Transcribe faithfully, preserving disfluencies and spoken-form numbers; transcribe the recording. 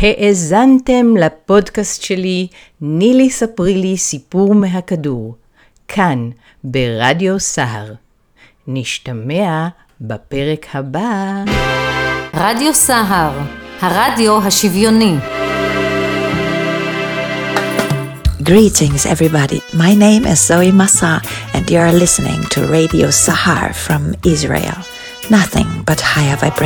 האזנתם לפודקאסט שלי, נילי ספרי לי סיפור מהכדור, כאן ברדיו סהר. נשתמע בפרק הבא. רדיו סהר, הרדיו השוויוני. Greetings everybody, my name is Zoe Massa and you are listening to Radio Sahar from Israel. Nothing but higher vibration.